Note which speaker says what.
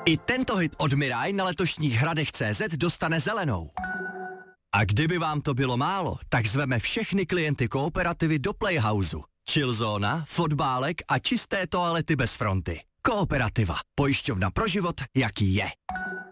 Speaker 1: I tento hit od Mirai na letošních hradech CZ dostane zelenou. A kdyby vám to bylo málo, tak zveme všechny klienty Kooperativy do Playhouseu. Chillzóna, fotbálek a čisté toalety bez fronty. Kooperativa. Pojišťovna pro život, jaký je.